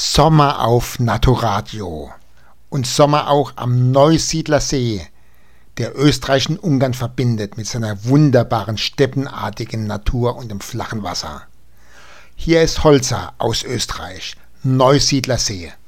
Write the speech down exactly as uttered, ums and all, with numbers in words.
Sommer auf Naturadio und Sommer auch am Neusiedler See, der Österreich und Ungarn verbindet mit seiner wunderbaren steppenartigen Natur und dem flachen Wasser. Hier ist Holzer aus Österreich, Neusiedler See.